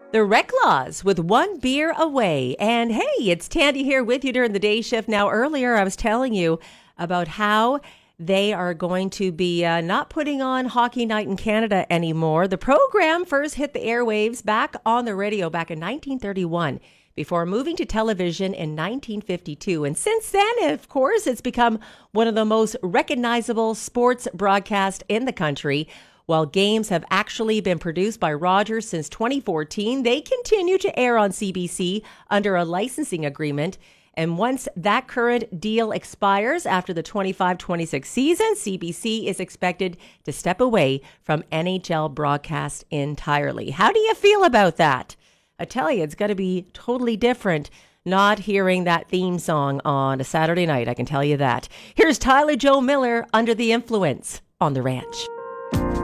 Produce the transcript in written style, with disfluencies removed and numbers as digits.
The Reclaws with One Beer Away. And hey, it's Tandy here with you during the day shift. Now, earlier I was telling you about how they are going to be not putting on Hockey Night in Canada anymore. The program first hit the airwaves back on the radio back in 1931 before moving to television in 1952. And since then, of course, it's become one of the most recognizable sports broadcasts in the country. While games have actually been produced by Rogers since 2014, they continue to air on CBC under a licensing agreement. And once that current deal expires after the 25-26 season, CBC is expected to step away from NHL broadcast entirely. How do you feel about that? I tell you, it's going to be totally different not hearing that theme song on a Saturday night. I can tell you that. Here's Tyler Joe Miller, Under the Influence, on The Ranch.